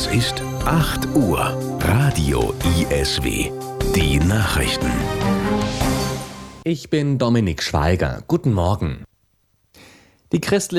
ist 8 Uhr. Radio ISW. Die Nachrichten. Ich bin Dominik Schweiger. Guten Morgen. Die christliche